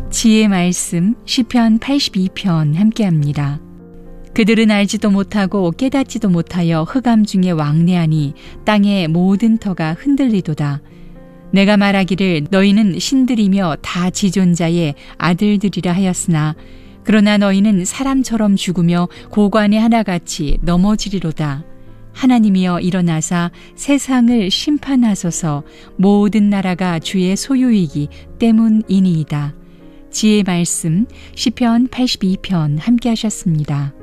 지혜의 말씀 시편 82편 함께합니다. 그들은 알지도 못하고 깨닫지도 못하여 흑암 중에 왕래하니 땅의 모든 터가 흔들리도다. 내가 말하기를 너희는 신들이며 다 지존자의 아들들이라 하였으나 그러나 너희는 사람처럼 죽으며 고관에 하나같이 넘어지리로다. 하나님이여 일어나사 세상을 심판하소서. 모든 나라가 주의 소유이기 때문이니이다. 지혜의 말씀 시편 82편 함께 하셨습니다.